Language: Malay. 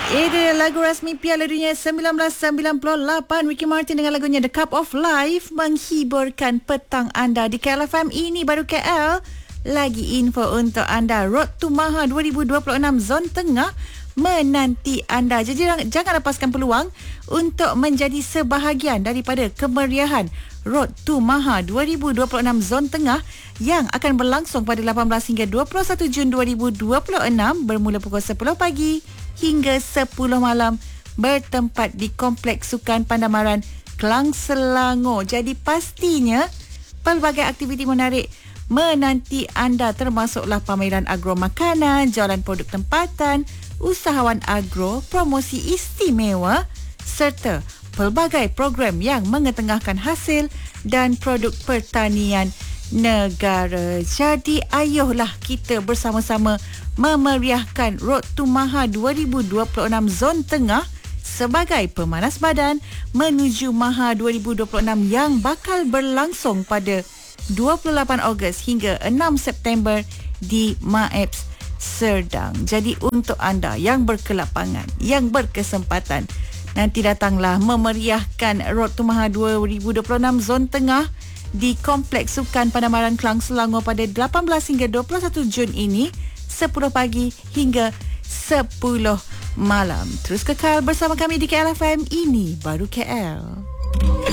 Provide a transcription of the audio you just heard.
Ini lagu rasmi Piala Dunia 1998. Ricky Martin dengan lagunya The Cup of Life menghiburkan petang anda di KLFM. Ini baru KL. Lagi info untuk anda. Road to Maha 2026 Zon Tengah menanti anda. Jadi jangan lepaskan peluang untuk menjadi sebahagian daripada kemeriahan Road to Maha 2026 Zon Tengah yang akan berlangsung pada 18 hingga 21 Jun 2026 bermula pukul 10 pagi hingga 10 malam, bertempat di Kompleks Sukan Pandamaran Klang Selangor. Jadi pastinya pelbagai aktiviti menarik menanti anda, termasuklah pameran agro makanan, jualan produk tempatan, usahawan agro, promosi istimewa serta pelbagai program yang mengetengahkan hasil dan produk pertanian negara. Jadi ayolah kita bersama-sama memeriahkan Road to Maha 2026 Zon Tengah sebagai pemanas badan menuju Maha 2026 yang bakal berlangsung pada 28 Ogos hingga 6 September di Maeps Serdang. Jadi untuk anda yang berkelapangan, yang berkesempatan, nanti datanglah memeriahkan Road to Maha 2026 Zon Tengah di Kompleks Sukan Pandamaran Klang Selangor pada 18 hingga 21 Jun ini, 10 pagi hingga 10 malam. Terus kekal bersama kami di KLFM. Ini baru KL.